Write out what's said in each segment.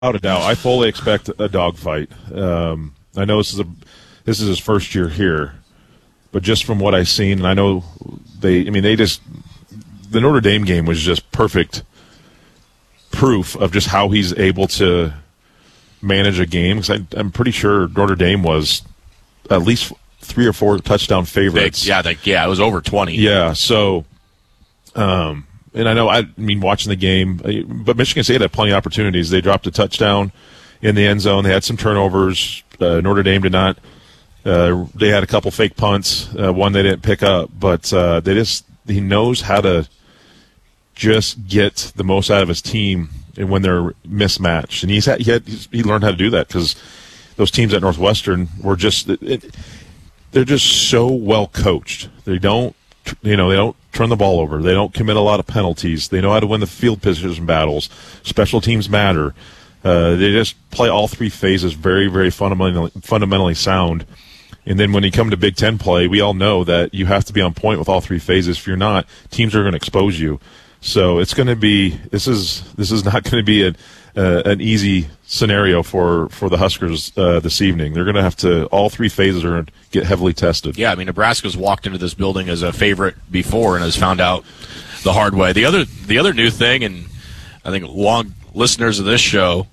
Without a doubt, I fully expect a dogfight. I know this is his first year here, but just from what I've seen, and I know the Notre Dame game was just perfect proof of just how he's able to manage a game. Because I'm pretty sure Notre Dame was at least 3 or 4 touchdown favorites. It was over 20. Yeah, so. And I know, watching the game, but Michigan State had plenty of opportunities. They dropped a touchdown in the end zone. They had some turnovers. Notre Dame did not. They had a couple fake punts. One they didn't pick up, but he knows how to just get the most out of his team when they're mismatched. And he learned how to do that because those teams at Northwestern were they're just so well coached. They don't turn the ball over. They don't commit a lot of penalties. They know how to win the field position battles. Special teams matter. They just play all 3 phases very, very fundamentally sound. And then when you come to Big Ten play, we all know that you have to be on point with all 3 phases. If you're not, teams are going to expose you. So it's going to be this is not going to be an easy scenario for the Huskers this evening. They're going to have to, all 3 phases are going to get heavily tested. Yeah, Nebraska's walked into this building as a favorite before and has found out the hard way. The other new thing, and I think long listeners of this show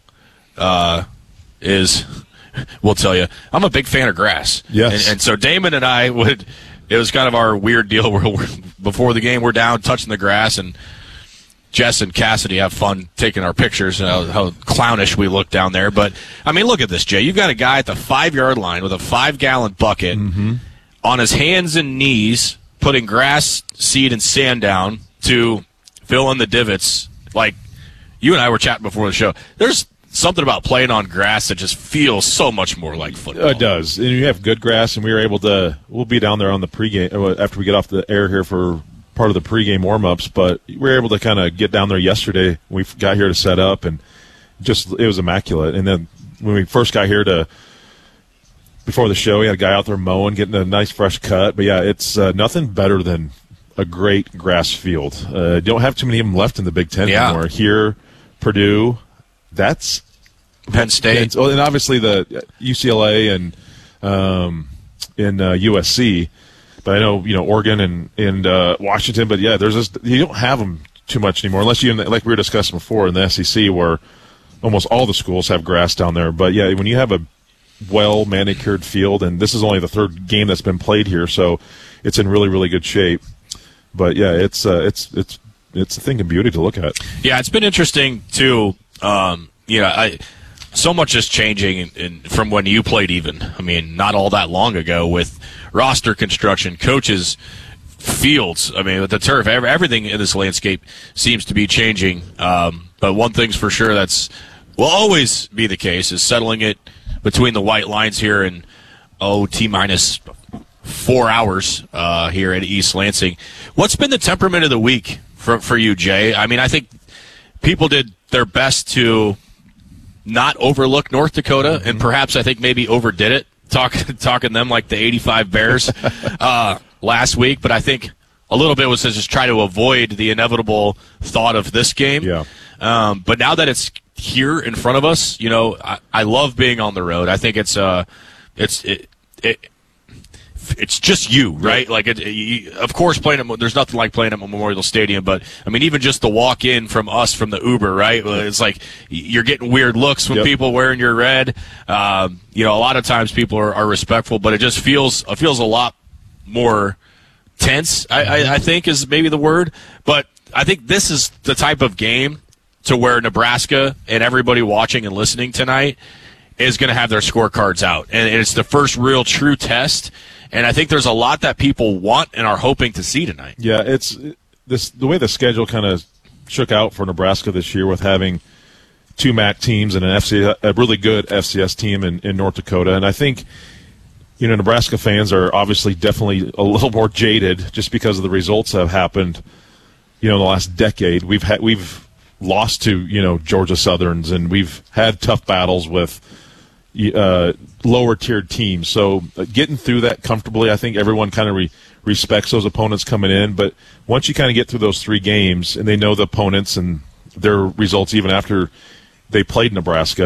will tell you, I'm a big fan of grass. Yes. And so Damon and I it was kind of our weird deal where before the game we're down touching the grass, and Jess and Cassidy have fun taking our pictures and how clownish we look down there. But, look at this, Jay. You've got a guy at the 5-yard line with a 5-gallon bucket on his hands and knees putting grass, seed, and sand down to fill in the divots. Like, you and I were chatting before the show. There's something about playing on grass that just feels so much more like football. It does. And you have good grass, and we'll be down there on the pregame after we get off the air here for part of the pregame warm-ups, but we were able to kind of get down there yesterday. We got here to set up, and it was immaculate. And then when we first got here before the show, we had a guy out there mowing, getting a nice fresh cut. But yeah, it's nothing better than a great grass field. You don't have too many of them left in the Big Ten anymore. Here, Purdue, that's Penn State, and obviously the UCLA and USC. But I know, Oregon and Washington. But yeah, you don't have them too much anymore, unless like we were discussing before in the SEC, where almost all the schools have grass down there. But yeah, when you have a well manicured field, and this is only the 3rd game that's been played here, so it's in really, really good shape. But yeah, it's a thing of beauty to look at. Yeah, it's been interesting too. So much is changing from when you played even. Not all that long ago with roster construction, coaches, fields. With the turf, everything in this landscape seems to be changing. But one thing's for sure will always be the case is settling it between the white lines here in T-minus 4 hours here at East Lansing. What's been the temperament of the week for you, Jay? I think people did their best to not overlook North Dakota, and perhaps I think maybe overdid it, talking them like the 85 Bears last week. But I think a little bit was to just try to avoid the inevitable thought of this game. Yeah. But now that it's here in front of us, I love being on the road. I think it's just you, right? Like, of course, there's nothing like playing at Memorial Stadium, but even just the walk in from us from the Uber, right? It's like you're getting weird looks from people wearing your red. A lot of times people are respectful, but it just feels a lot more tense. I think is maybe the word, but I think this is the type of game to where Nebraska and everybody watching and listening tonight is going to have their scorecards out, and it's the first real true test. And I think there's a lot that people want and are hoping to see tonight. Yeah, it's the way the schedule kind of shook out for Nebraska this year with having 2 MAC teams and a really good FCS team in North Dakota. And I think, Nebraska fans are obviously definitely a little more jaded just because of the results that have happened, in the last decade. We've lost to, Georgia Southerns, and we've had tough battles with lower tiered teams. So getting through that comfortably, I think everyone kind of respects those opponents coming in. But once you kind of get through those 3 games and they know the opponents and their results even after they played Nebraska.